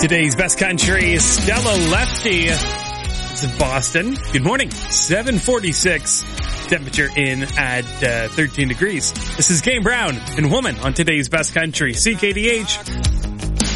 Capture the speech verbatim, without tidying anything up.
Today's best country, Stella Lefty. This is Boston. Good morning. seven forty-six. Temperature in at uh, thirteen degrees. This is Kane Brown and Woman on today's best country, C K D H.